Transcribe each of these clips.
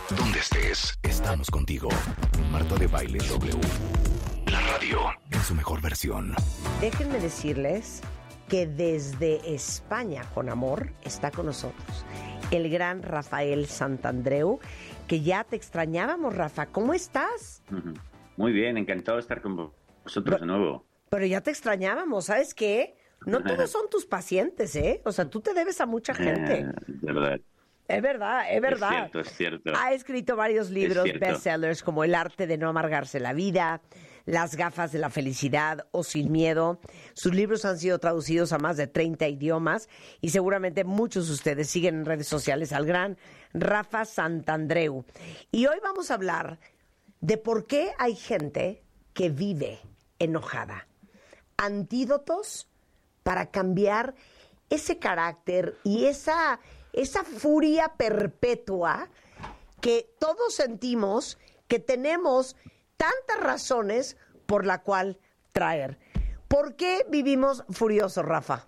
Donde estés, estamos contigo. Marta de Baile W. La radio en su mejor versión. Déjenme decirles que desde España, con amor, está con nosotros el gran Rafael Santandreu, que ya te extrañábamos, Rafa. ¿Cómo estás? Muy bien, encantado de estar con vosotros de nuevo. Pero ya te extrañábamos, ¿sabes qué? No todos son tus pacientes, ¿eh? O sea, tú te debes a mucha gente. De verdad. Es verdad, es verdad. Es cierto, es cierto. Ha escrito varios libros bestsellers como El arte de no amargarse la vida, Las gafas de la felicidad o Sin miedo. Sus libros han sido traducidos a más de 30 idiomas y seguramente muchos de ustedes siguen en redes sociales al gran Rafa Santandreu. Y hoy vamos a hablar de por qué hay gente que vive enojada. Antídotos para cambiar ese carácter y esa furia perpetua que todos sentimos que tenemos tantas razones por la cual traer. ¿Por qué vivimos furiosos, Rafa?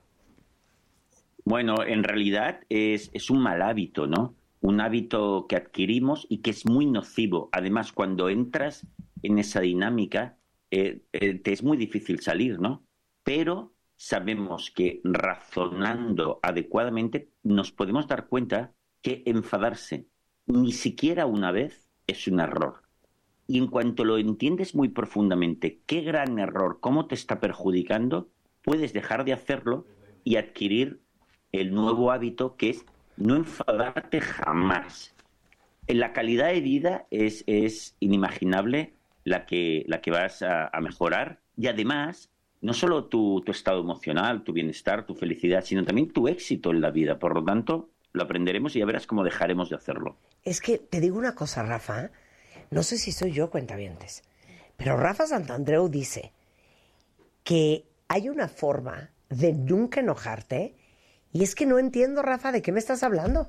Bueno, en realidad es un mal hábito, ¿no? Un hábito que adquirimos y que es muy nocivo. Además, cuando entras en esa dinámica, te es muy difícil salir, ¿no? Pero sabemos que razonando adecuadamente nos podemos dar cuenta que enfadarse ni siquiera una vez es un error. Y en cuanto lo entiendes muy profundamente, qué gran error, cómo te está perjudicando, puedes dejar de hacerlo y adquirir el nuevo hábito que es no enfadarte jamás. En la calidad de vida es inimaginable la que vas a mejorar y además no solo tu estado emocional, tu bienestar, tu felicidad, sino también tu éxito en la vida. Por lo tanto, lo aprenderemos y ya verás cómo dejaremos de hacerlo. Es que te digo una cosa, Rafa, no sé si soy yo, cuentavientes, pero Rafa Santandreu dice que hay una forma de nunca enojarte y es que no entiendo, Rafa, ¿de qué me estás hablando?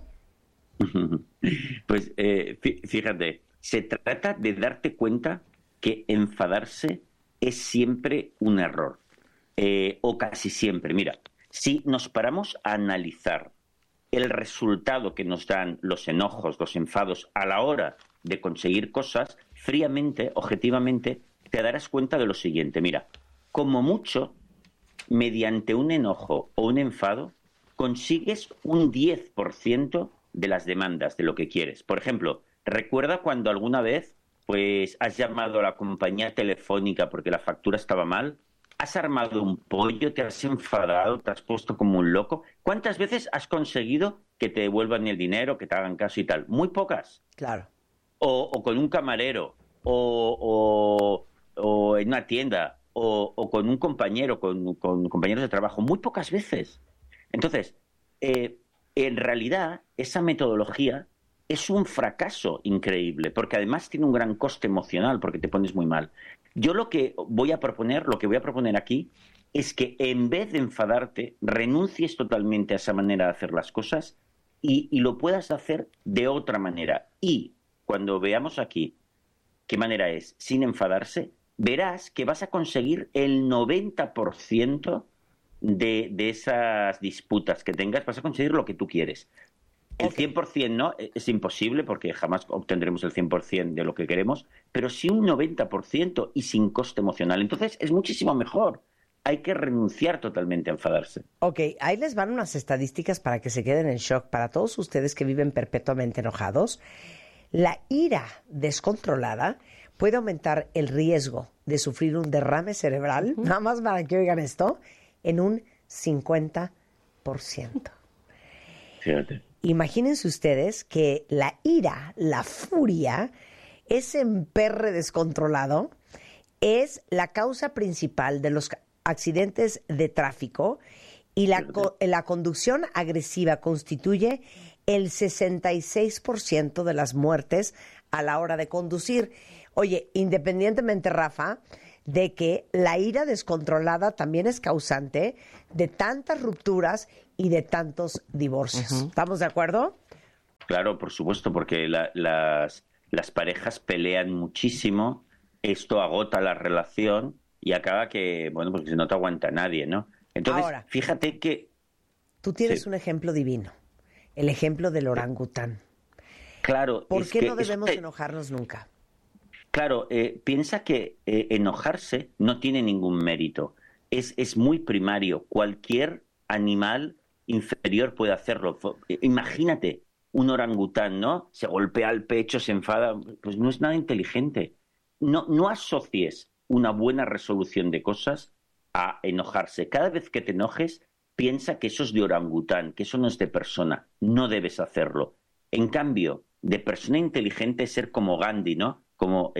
Pues fíjate, se trata de darte cuenta que enfadarse es siempre un error. O casi siempre. Mira, si nos paramos a analizar el resultado que nos dan los enojos, los enfados a la hora de conseguir cosas, fríamente, objetivamente, te darás cuenta de lo siguiente. Mira, como mucho, mediante un enojo o un enfado, consigues un 10% de las demandas de lo que quieres. Por ejemplo, recuerda cuando alguna vez pues has llamado a la compañía telefónica porque la factura estaba mal, has armado un pollo, te has enfadado, te has puesto como un loco. ¿Cuántas veces has conseguido que te devuelvan el dinero, que te hagan caso y tal? Muy pocas. Claro. O con un camarero, o en una tienda, o con un compañero, con compañeros de trabajo. Muy pocas veces. Entonces, en realidad, esa metodología es un fracaso increíble, porque además tiene un gran coste emocional, porque te pones muy mal. Yo lo que voy a proponer aquí, es que en vez de enfadarte, renuncies totalmente a esa manera de hacer las cosas y lo puedas hacer de otra manera. Y cuando veamos aquí qué manera es sin enfadarse, verás que vas a conseguir el 90% de esas disputas que tengas, vas a conseguir lo que tú quieres. El 100% no, es imposible porque jamás obtendremos el 100% de lo que queremos, pero sí un 90% y sin coste emocional. Entonces es muchísimo mejor. Hay que renunciar totalmente a enfadarse. Ok, ahí les van unas estadísticas para que se queden en shock. Para todos ustedes que viven perpetuamente enojados, la ira descontrolada puede aumentar el riesgo de sufrir un derrame cerebral, nada más para que oigan esto, en un 50%. Fíjate. Imagínense ustedes que la ira, la furia, ese emperre descontrolado es la causa principal de los accidentes de tráfico y la conducción agresiva constituye el 66% de las muertes a la hora de conducir. Oye, independientemente, Rafa, de que la ira descontrolada también es causante de tantas rupturas y de tantos divorcios. ¿Estamos de acuerdo? Claro, por supuesto, porque las parejas pelean muchísimo, esto agota la relación y acaba que, bueno, porque si no te aguanta nadie, ¿no? Entonces, ahora, fíjate que... Tú tienes un ejemplo divino, el ejemplo del orangután. Claro. ¿Por qué no debemos enojarnos nunca? Claro, piensa que enojarse no tiene ningún mérito. Es muy primario. Cualquier animal inferior puede hacerlo. Imagínate un orangután, ¿no? Se golpea el pecho, se enfada. Pues no es nada inteligente. No asocies una buena resolución de cosas a enojarse. Cada vez que te enojes, piensa que eso es de orangután, que eso no es de persona. No debes hacerlo. En cambio, de persona inteligente es ser como Gandhi, ¿no? Como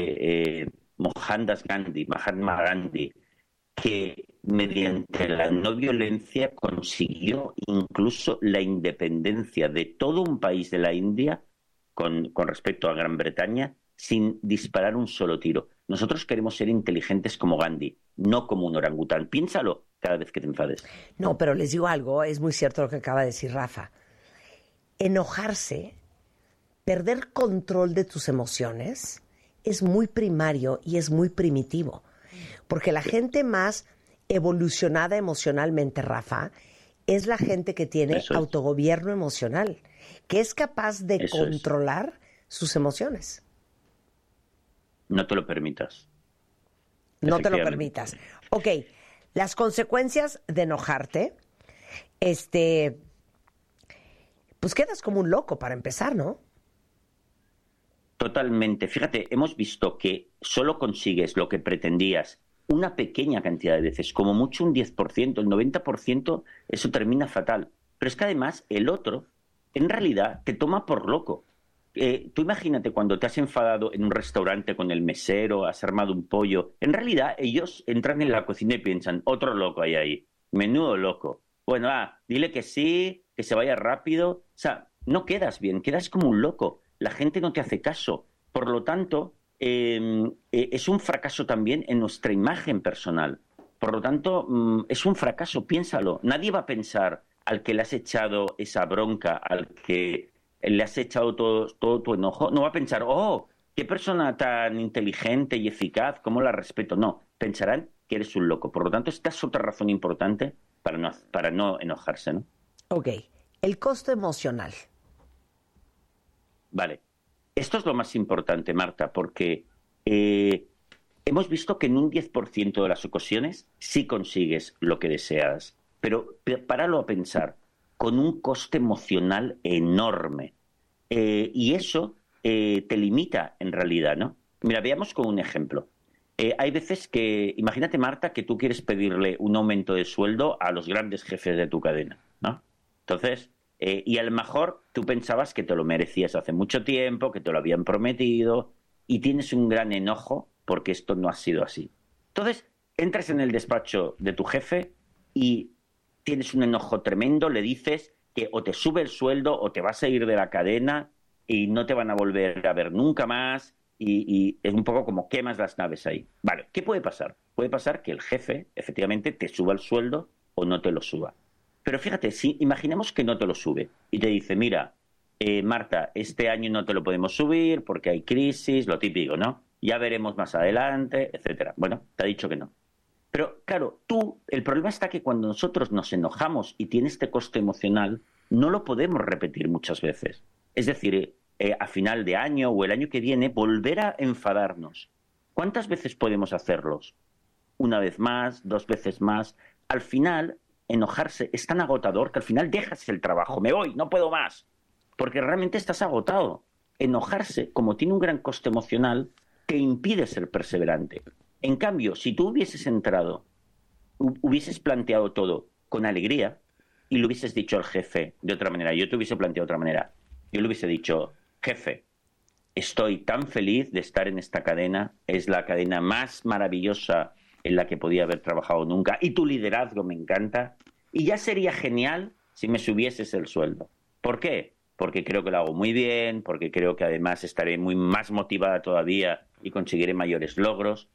Mahatma Gandhi, que mediante la no violencia consiguió incluso la independencia de todo un país de la India con respecto a Gran Bretaña sin disparar un solo tiro. Nosotros queremos ser inteligentes como Gandhi, no como un orangután. Piénsalo cada vez que te enfades. No, pero les digo algo, es muy cierto lo que acaba de decir Rafa. Enojarse, perder control de tus emociones, es muy primario y es muy primitivo. Porque la gente más evolucionada emocionalmente, Rafa, es la gente que tiene autogobierno emocional, que es capaz de controlar sus emociones. No te lo permitas. No te lo permitas. Ok, las consecuencias de enojarte, pues quedas como un loco para empezar, ¿no? Totalmente. Fíjate, hemos visto que solo consigues lo que pretendías una pequeña cantidad de veces, como mucho un 10%, el 90%, eso termina fatal. Pero es que además el otro, en realidad, te toma por loco. Tú imagínate cuando te has enfadado en un restaurante con el mesero, has armado un pollo. En realidad, ellos entran en la cocina y piensan, otro loco hay ahí, menudo loco. Bueno, dile que sí, que se vaya rápido. O sea, no quedas bien, quedas como un loco. La gente no te hace caso. Por lo tanto, es un fracaso también en nuestra imagen personal. Por lo tanto, es un fracaso, piénsalo. Nadie va a pensar al que le has echado esa bronca, al que le has echado todo tu enojo, no va a pensar, oh, qué persona tan inteligente y eficaz, cómo la respeto. No, pensarán que eres un loco. Por lo tanto, esta es otra razón importante para no enojarse, ¿no? Ok, el costo emocional. Vale, esto es lo más importante, Marta, porque hemos visto que en un 10% de las ocasiones sí consigues lo que deseas, pero páralo a pensar, con un coste emocional enorme. Y eso te limita en realidad, ¿no? Mira, veamos con un ejemplo. Hay veces que, imagínate, Marta, que tú quieres pedirle un aumento de sueldo a los grandes jefes de tu cadena, ¿no? Entonces, y a lo mejor tú pensabas que te lo merecías hace mucho tiempo, que te lo habían prometido, y tienes un gran enojo porque esto no ha sido así. Entonces, entras en el despacho de tu jefe y tienes un enojo tremendo, le dices que o te sube el sueldo o te vas a ir de la cadena y no te van a volver a ver nunca más, y es un poco como quemas las naves ahí. Vale, ¿qué puede pasar? Puede pasar que el jefe efectivamente te suba el sueldo o no te lo suba. Pero fíjate, si imaginemos que no te lo sube y te dice, mira, Marta, este año no te lo podemos subir porque hay crisis, lo típico, ¿no? Ya veremos más adelante, etcétera. Bueno, te ha dicho que no. Pero claro, el problema está que cuando nosotros nos enojamos y tiene este coste emocional, no lo podemos repetir muchas veces. Es decir, a final de año o el año que viene, volver a enfadarnos. ¿Cuántas veces podemos hacerlos? Una vez más, 2 veces más. Al final, enojarse es tan agotador que al final dejas el trabajo. Me voy, no puedo más. Porque realmente estás agotado. Enojarse, como tiene un gran coste emocional, te impide ser perseverante. En cambio, si tú hubieses entrado, hubieses planteado todo con alegría y le hubieses dicho al jefe de otra manera, yo te hubiese planteado de otra manera, yo le hubiese dicho, jefe, estoy tan feliz de estar en esta cadena, es la cadena más maravillosa en la que podía haber trabajado nunca, y tu liderazgo me encanta, y ya sería genial si me subieses el sueldo. ¿Por qué? Porque creo que lo hago muy bien, porque creo que además estaré más motivada todavía y conseguiré mayores logros.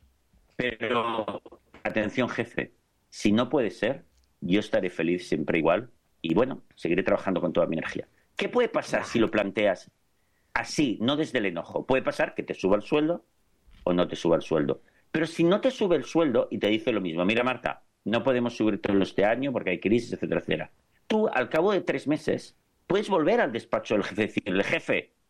Pero, atención, jefe, si no puede ser, yo estaré feliz siempre igual y, bueno, seguiré trabajando con toda mi energía. ¿Qué puede pasar si lo planteas así, no desde el enojo? Puede pasar que te suba el sueldo o no te suba el sueldo. Pero si no te sube el sueldo y te dice lo mismo, mira, Marta, no podemos subirte este año porque hay crisis, etcétera, etcétera. Tú, al cabo de 3 meses, puedes volver al despacho del jefe y decirle, jefe,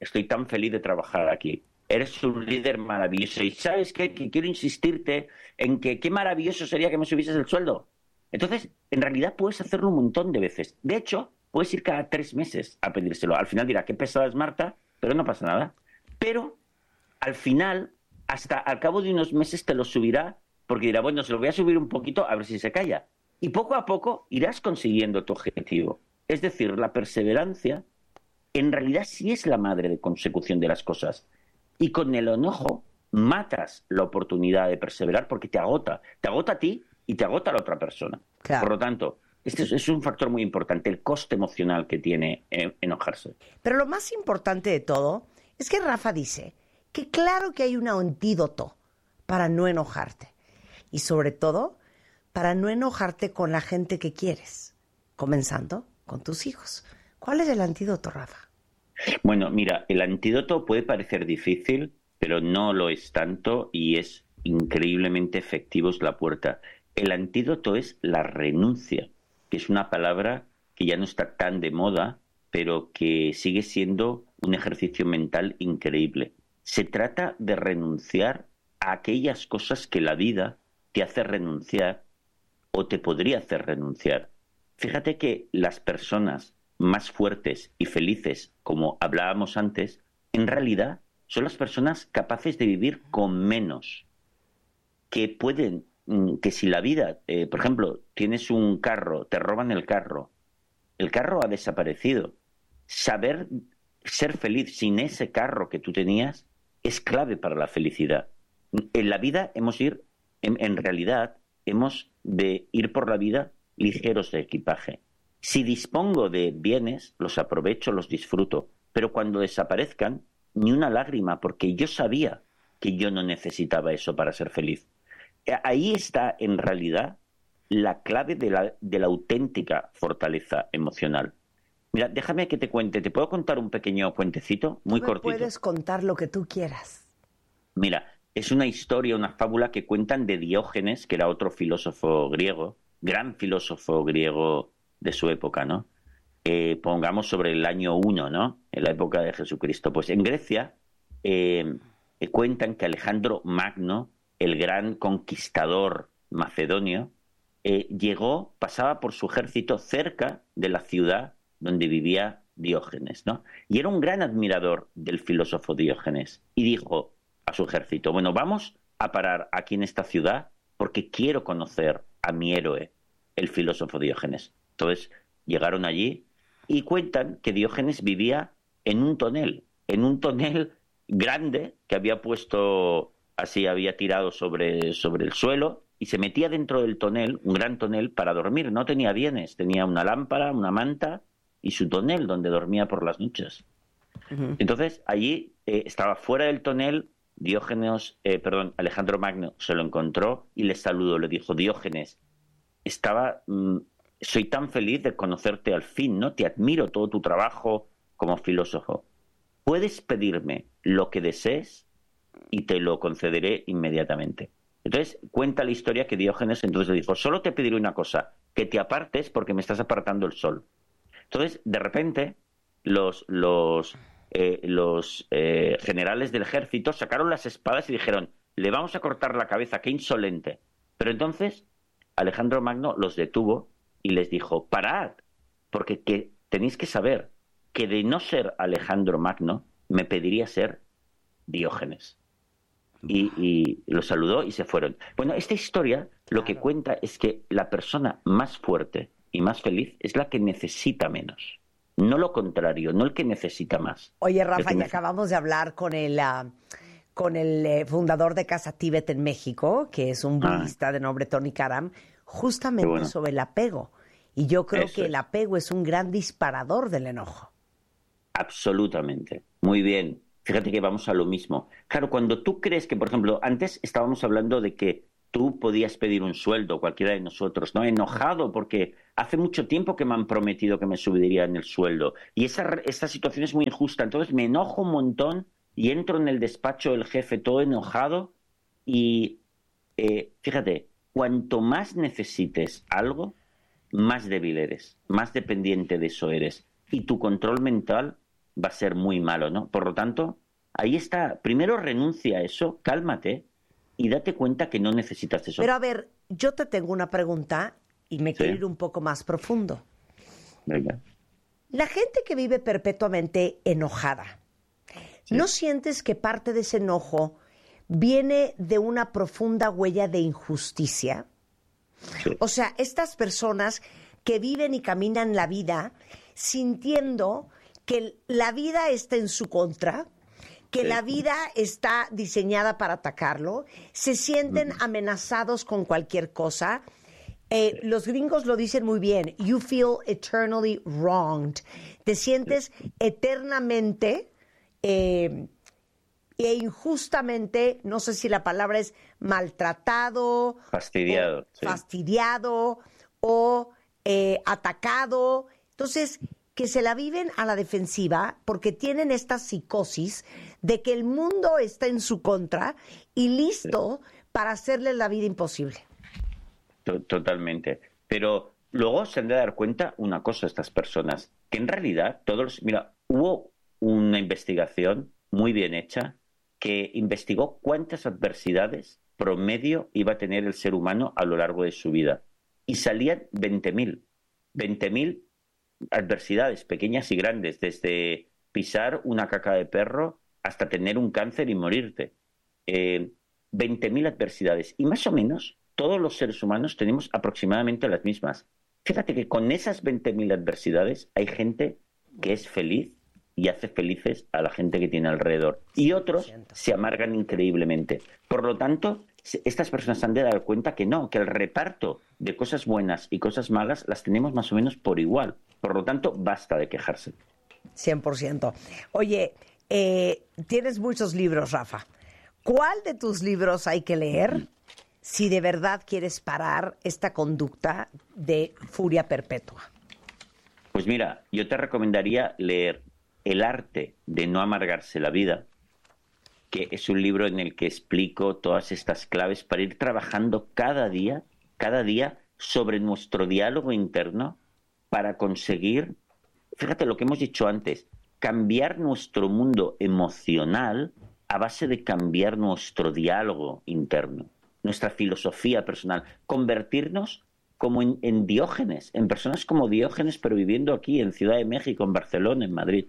estoy tan feliz de trabajar aquí. Eres un líder maravilloso. ¿Y sabes qué? Que quiero insistirte en que qué maravilloso sería que me subieses el sueldo. Entonces, en realidad puedes hacerlo un montón de veces. De hecho, puedes ir cada 3 meses a pedírselo. Al final dirá, qué pesada es Marta, pero no pasa nada. Pero al final, hasta al cabo de unos meses te lo subirá, porque dirá, bueno, se lo voy a subir un poquito a ver si se calla. Y poco a poco irás consiguiendo tu objetivo. Es decir, la perseverancia en realidad sí es la madre de consecución de las cosas. Y con el enojo matas la oportunidad de perseverar porque te agota. Te agota a ti y te agota a la otra persona. Claro. Por lo tanto, este es un factor muy importante, el coste emocional que tiene enojarse. Pero lo más importante de todo es que Rafa dice que claro que hay un antídoto para no enojarte. Y sobre todo, para no enojarte con la gente que quieres, comenzando con tus hijos. ¿Cuál es el antídoto, Rafa? Bueno, mira, el antídoto puede parecer difícil, pero no lo es tanto y es increíblemente efectivo, es la puerta. El antídoto es la renuncia, que es una palabra que ya no está tan de moda, pero que sigue siendo un ejercicio mental increíble. Se trata de renunciar a aquellas cosas que la vida te hace renunciar o te podría hacer renunciar. Fíjate que las personas más fuertes y felices, como hablábamos antes, en realidad son las personas capaces de vivir con menos, que pueden, que si la vida, por ejemplo, tienes un carro, te roban el carro ha desaparecido. Saber ser feliz sin ese carro que tú tenías es clave para la felicidad. En la vida en realidad hemos de ir por la vida ligeros de equipaje. Si dispongo de bienes, los aprovecho, los disfruto, pero cuando desaparezcan, ni una lágrima, porque yo sabía que yo no necesitaba eso para ser feliz. Ahí está, en realidad, la clave de la auténtica fortaleza emocional. Mira, déjame que te cuente, ¿te puedo contar un pequeño cuentecito? Muy cortito. Puedes contar lo que tú quieras. Mira, es una historia, una fábula que cuentan de Diógenes, que era otro filósofo griego, gran filósofo griego de su época, ¿no? Pongamos sobre el año 1, ¿no? En la época de Jesucristo. Pues en Grecia cuentan que Alejandro Magno, el gran conquistador macedonio, pasaba por su ejército cerca de la ciudad donde vivía Diógenes, ¿no? Y era un gran admirador del filósofo Diógenes. Y dijo a su ejército, bueno, vamos a parar aquí en esta ciudad porque quiero conocer a mi héroe, el filósofo Diógenes. Entonces llegaron allí y cuentan que Diógenes vivía en un tonel grande que había puesto, así había tirado sobre el suelo y se metía dentro del tonel, un gran tonel, para dormir. No tenía bienes, tenía una lámpara, una manta y su tonel donde dormía por las noches. Uh-huh. Entonces allí estaba fuera del tonel. Alejandro Magno se lo encontró y le saludó, le dijo, Diógenes, soy tan feliz de conocerte al fin, ¿no? Te admiro todo tu trabajo como filósofo. Puedes pedirme lo que desees y te lo concederé inmediatamente. Entonces cuenta la historia que Diógenes entonces le dijo, solo te pediré una cosa, que te apartes porque me estás apartando el sol. Entonces, de repente, los generales del ejército sacaron las espadas y dijeron, le vamos a cortar la cabeza, qué insolente. Pero entonces Alejandro Magno los detuvo y les dijo, parad, porque tenéis que saber que de no ser Alejandro Magno, me pediría ser Diógenes. Y los saludó y se fueron. Bueno, esta historia lo que cuenta es que la persona más fuerte y más feliz es la que necesita menos. No lo contrario, no el que necesita más. Oye, Rafa, ya acabamos de hablar con el fundador de Casa Tíbet en México, que es un budista de nombre Tony Karam, justamente sobre el apego. Y yo creo que el apego es un gran disparador del enojo. Absolutamente. Muy bien. Fíjate que vamos a lo mismo. Claro, cuando tú crees que, por ejemplo, antes estábamos hablando de que tú podías pedir un sueldo, cualquiera de nosotros, ¿no? Enojado porque hace mucho tiempo que me han prometido que me subirían el sueldo. Y esta situación es muy injusta. Entonces me enojo un montón y entro en el despacho del jefe todo enojado y fíjate, cuanto más necesites algo, más débil eres, más dependiente de eso eres. Y tu control mental va a ser muy malo, ¿no? Por lo tanto, ahí está. Primero renuncia a eso, cálmate y date cuenta que no necesitas eso. Pero a ver, yo te tengo una pregunta y me quiero ir un poco más profundo. Venga. La gente que vive perpetuamente enojada, ¿no sientes que parte de ese enojo viene de una profunda huella de injusticia? Sí. O sea, estas personas que viven y caminan la vida sintiendo que la vida está en su contra, que la vida está diseñada para atacarlo, se sienten amenazados con cualquier cosa. Los gringos lo dicen muy bien, you feel eternally wronged. Te sientes eternamente e injustamente, no sé si la palabra es maltratado, fastidiado o atacado. Entonces, que se la viven a la defensiva porque tienen esta psicosis de que el mundo está en su contra y listo para hacerles la vida imposible. Totalmente. Pero luego se han de dar cuenta una cosa estas personas, que en realidad mira, hubo una investigación muy bien hecha que investigó cuántas adversidades promedio iba a tener el ser humano a lo largo de su vida. Y salían 20.000 adversidades, pequeñas y grandes, desde pisar una caca de perro hasta tener un cáncer y morirte. 20.000 adversidades. Y más o menos todos los seres humanos tenemos aproximadamente las mismas. Fíjate que con esas 20.000 adversidades hay gente que es feliz y hace felices a la gente que tiene alrededor. Y otros se amargan increíblemente. Por lo tanto, estas personas se han de dar cuenta que no, que el reparto de cosas buenas y cosas malas las tenemos más o menos por igual. Por lo tanto, basta de quejarse. 100%. Oye, tienes muchos libros, Rafa. ¿Cuál de tus libros hay que leer si de verdad quieres parar esta conducta de furia perpetua? Pues mira, yo te recomendaría leer El arte de no amargarse la vida, que es un libro en el que explico todas estas claves para ir trabajando cada día sobre nuestro diálogo interno para conseguir, fíjate lo que hemos dicho antes, cambiar nuestro mundo emocional a base de cambiar nuestro diálogo interno, nuestra filosofía personal, convertirnos como en Diógenes, en personas como Diógenes, pero viviendo aquí en Ciudad de México, en Barcelona, en Madrid.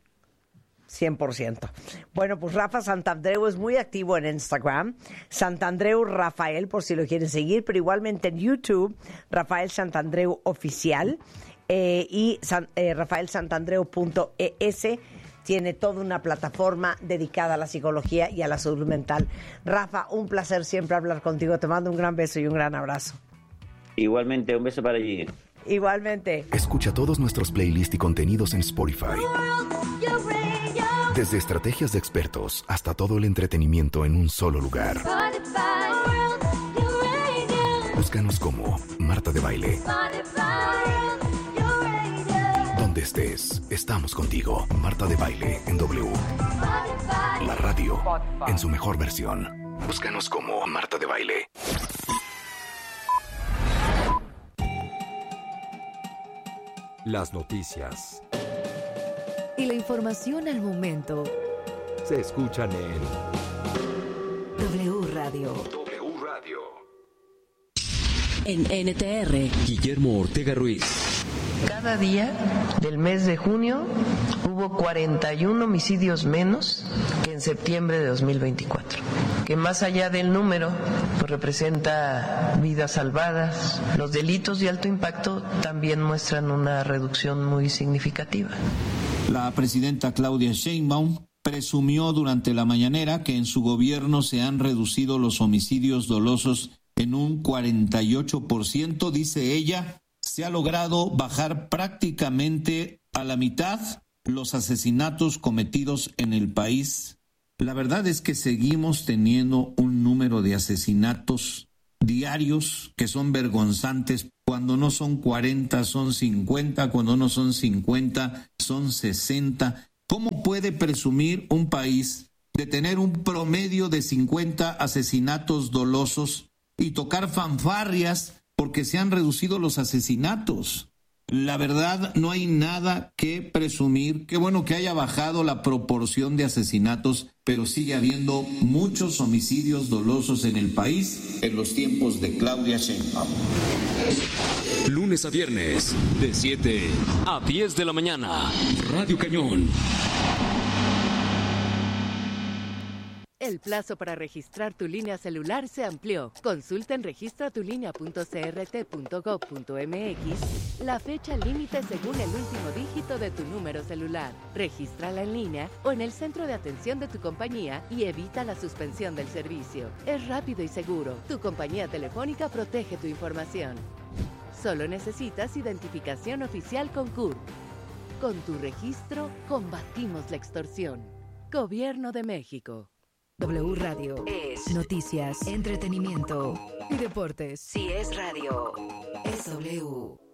100%. Bueno, pues Rafa Santandreu es muy activo en Instagram, Santandreu Rafael, por si lo quieren seguir, pero igualmente en YouTube, Rafael Santandreu Oficial, y rafaelsantandreu.es tiene toda una plataforma dedicada a la psicología y a la salud mental. Rafa, un placer siempre hablar contigo. Te mando un gran beso y un gran abrazo. Igualmente, un beso para allí. Igualmente. Escucha todos nuestros playlists y contenidos en Spotify. Desde estrategias de expertos hasta todo el entretenimiento en un solo lugar. Búscanos como Marta de Baile. Donde estés, estamos contigo. Marta de Baile en W. La radio en su mejor versión. Búscanos como Marta de Baile. Las noticias y la información al momento se escuchan en W Radio. W Radio. En NTR, Guillermo Ortega Ruiz. Cada día del mes de junio hubo 41 homicidios menos que en septiembre de 2024, que más allá del número pues representa vidas salvadas. Los delitos de alto impacto también muestran una reducción muy significativa. La presidenta Claudia Sheinbaum presumió durante la mañanera que en su gobierno se han reducido los homicidios dolosos en un 48%, dice ella. Se ha logrado bajar prácticamente a la mitad los asesinatos cometidos en el país. La verdad es que seguimos teniendo un número de asesinatos diarios que son vergonzantes. Cuando no son 40, son 50, cuando no son 50, son 60. ¿Cómo puede presumir un país de tener un promedio de 50 asesinatos dolosos y tocar fanfarrias porque se han reducido los asesinatos? La verdad, no hay nada que presumir. Qué bueno que haya bajado la proporción de asesinatos, pero sigue habiendo muchos homicidios dolosos en el país en los tiempos de Claudia Sheinbaum. Lunes a viernes, de 7 a 10 de la mañana. Radio Cañón. El plazo para registrar tu línea celular se amplió. Consulta en registratulínea.crt.gov.mx la fecha límite según el último dígito de tu número celular. Regístrala en línea o en el centro de atención de tu compañía y evita la suspensión del servicio. Es rápido y seguro. Tu compañía telefónica protege tu información. Solo necesitas identificación oficial con CURP. Con tu registro, combatimos la extorsión. Gobierno de México. W Radio es noticias, entretenimiento y deportes. Si es radio, es W.